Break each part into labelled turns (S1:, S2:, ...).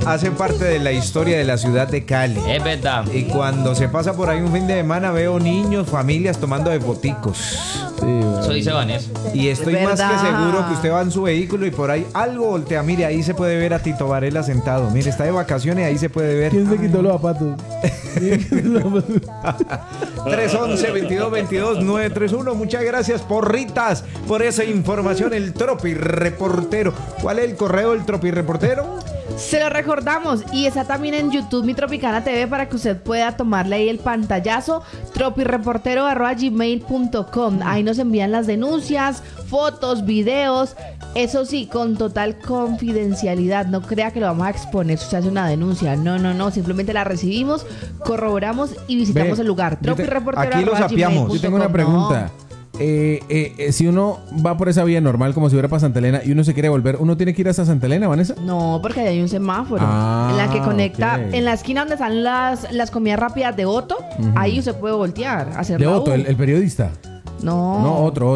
S1: hace parte de la historia de la ciudad de Cali.
S2: Es verdad.
S1: Y cuando se pasa por ahí un fin de semana veo niños, familias tomando de foticos.
S3: Sí, bueno.
S2: Eso dice Vanessa.
S1: Y estoy
S4: Es
S1: más que
S4: verdad.
S1: seguro que usted va en su vehículo y por ahí algo voltea. Mire, ahí se puede ver a Tito Varela sentado. Mire, está de vacaciones y ahí se puede ver.
S3: ¿Quién se quitó los zapatos?
S1: 311-2222-931. Muchas gracias, porritas, por esa información. El Tropi Reportero. ¿Cuál es el correo del Tropi Reportero?
S4: Se lo recordamos y está también en YouTube Mi Tropicana TV para que usted pueda tomarle ahí el pantallazo tropireportero@gmail.com. Ahí nos envían las denuncias, fotos, videos, eso sí, con total confidencialidad. No crea que lo vamos a exponer si usted hace una denuncia. No, simplemente la recibimos, corroboramos y visitamos
S3: Ve,
S4: el lugar.
S3: yo te-
S1: aquí lo sapeamos.
S3: Yo tengo una pregunta. Si uno va por esa vía normal como si fuera para Santa Elena y uno se quiere volver, ¿uno tiene que ir hasta Santa Elena, Vanessa?
S4: No, porque ahí hay un semáforo
S3: Ah,
S4: en la que conecta,
S3: ok.
S4: en la esquina donde están las comidas rápidas de Otto, ahí usted puede voltear, hacer
S3: De
S4: la
S3: Otto,
S4: U.
S3: el periodista.
S4: No.
S3: No, otro.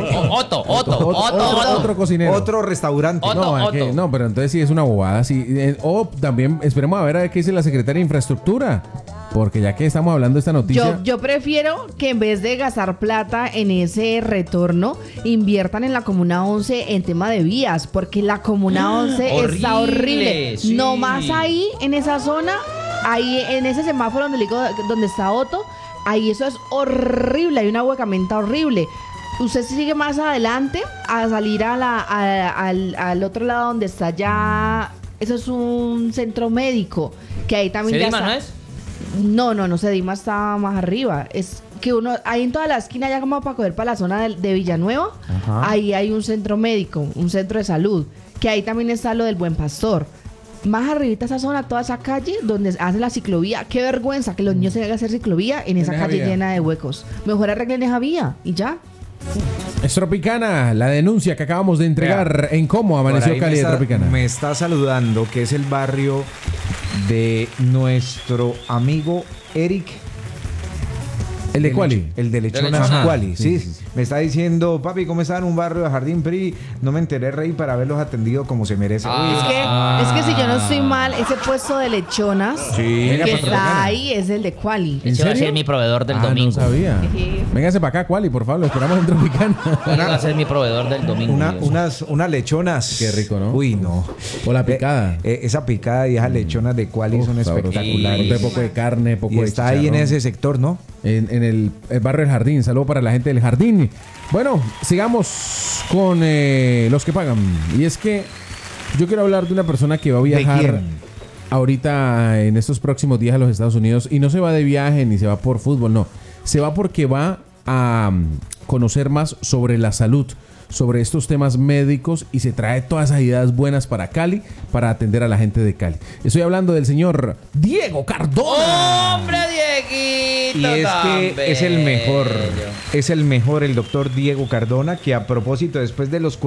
S2: Otto.
S3: Cocinero.
S1: Otro restaurante.
S2: Otto.
S3: No, es que- no, pero entonces sí es una bobada. Sí. O también esperemos a ver qué dice la secretaria de Infraestructura. Porque ya que estamos hablando de esta noticia.
S4: Yo prefiero que en vez de gastar plata en ese retorno, inviertan en la Comuna 11 en tema de vías, porque la Comuna 11 está horrible.
S2: Sí.
S4: No más ahí, en esa zona, ahí en ese semáforo donde, le digo, donde está Otto, ahí eso es horrible, hay una huecamenta horrible. Usted sigue más adelante a salir al otro lado donde está ya, eso es un centro médico, que ahí también ya
S2: ¿Sedima
S4: está.
S2: no es?
S4: No, Sedima está más arriba. Es que uno, ahí en toda la esquina, ya como para coger para la zona de Villanueva,
S1: Ajá.
S4: ahí hay un centro médico, un centro de salud, que ahí también está lo del Buen Pastor. Más arribita esa zona, toda esa calle donde hace la ciclovía. Qué vergüenza que los niños tengan que hacer ciclovía en esa
S3: En esa
S4: calle
S3: vía.
S4: llena de huecos. Mejor arreglen esa vía y ya.
S3: Es Tropicana, la denuncia que acabamos de entregar en cómo
S1: Por
S3: amaneció
S1: ahí
S3: Cali de Tropicana.
S1: me está saludando, que es el barrio de nuestro amigo Eric.
S3: ¿El de Cuali?
S1: El de Lechonas
S2: Lechonas.
S1: Cuali, sí.
S3: Sí.
S1: Me está diciendo, papi, ¿cómo está en un barrio de Jardín Pri? No me enteré, rey, para haberlos atendido como se merece.
S2: Ah.
S4: Es que si yo no estoy mal, ese puesto de lechonas
S1: Sí.
S3: Venga,
S4: que
S3: para Tropicana.
S4: está ahí es el de Quali.
S3: ¿En
S2: Ese va a
S3: serio?
S2: ser mi proveedor del
S3: No
S2: domingo.
S3: sabía. Véngase para acá, Cuali, por favor, lo esperamos en Tropicana.
S2: Ese va a ser mi proveedor del domingo.
S1: Unas lechonas.
S3: Qué rico, ¿no?
S1: Uy, no.
S3: O la picada.
S1: Esa picada y esas lechonas de Quali son
S3: Sabroso.
S1: espectaculares.
S3: Un poco de carne, poco
S1: Y
S3: de
S1: está ahí en
S3: chicharrón.
S1: ese sector, ¿no?
S3: En el barrio del Jardín. Saludo para la gente del Jardín. Bueno, sigamos con los que pagan. Y es que yo quiero hablar de una persona que va a viajar
S1: quién?
S3: ahorita en estos próximos días a los Estados Unidos. Y no se va de viaje ni se va por fútbol, no. Se va porque va a conocer más sobre la salud, sobre estos temas médicos y se trae todas esas ideas buenas para Cali, para atender a la gente de Cali. Estoy hablando del señor Diego Cardona.
S2: ¡Hombre, Dieguito!
S1: Y es que
S2: tan
S1: es el mejor,
S2: bello!
S1: es el mejor el doctor Diego Cardona, que a propósito, después de los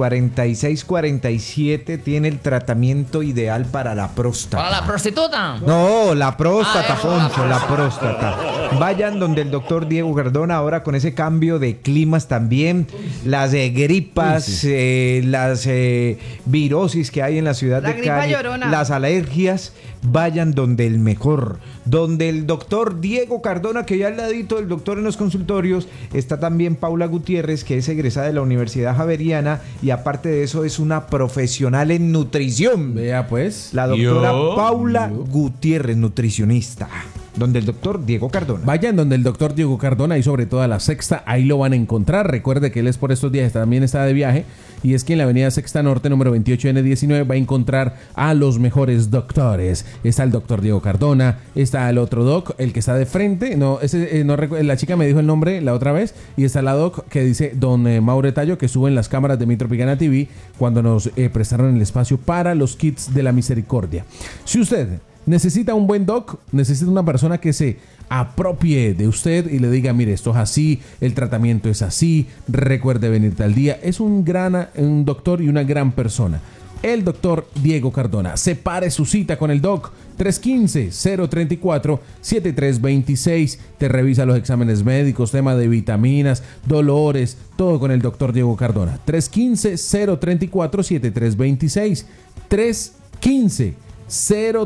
S1: 46-47, tiene el tratamiento ideal para la próstata.
S2: ¿Para la prostituta?
S1: No, la próstata,
S2: Ah,
S1: Poncho, la próstata. Vayan donde el doctor Diego Cardona, ahora con ese cambio de climas también, las gripas, las virosis que hay en la ciudad
S4: La
S1: de
S4: gripa
S1: Cali,
S4: llorona.
S1: las alergias, vayan donde el mejor, donde el doctor Diego Cardona, que ya al ladito del doctor en los consultorios, está también Paula Gutiérrez, que es egresada de la Universidad Javeriana y aparte de eso es una profesional en nutrición.
S3: Vea pues.
S1: La doctora Paula Gutiérrez, nutricionista. Donde el doctor Diego Cardona.
S3: Vayan donde el doctor Diego Cardona y sobre todo a la Sexta, ahí lo van a encontrar. Recuerde que él es por estos días, también está de viaje. Y es que en la avenida Sexta Norte, número 28N19, va a encontrar a los mejores doctores. Está el doctor Diego Cardona, está el otro doc, el que está de frente. No, ese no la chica me dijo el nombre la otra vez. Y está la doc que dice don Maure Tallo, que sube en las cámaras de Mi Tropicana TV cuando nos prestaron el espacio para los kits de la misericordia. Si usted necesita un buen doc, necesita una persona que se apropie de usted y le diga, mire, esto es así, el tratamiento es así, recuerde venir tal día. Es un doctor y una gran persona. El doctor Diego Cardona. Separe su cita con el doc. 315-034-7326. Te revisa los exámenes médicos, tema de vitaminas, dolores, todo con el doctor Diego Cardona. 315-034-7326. 315-034-7326.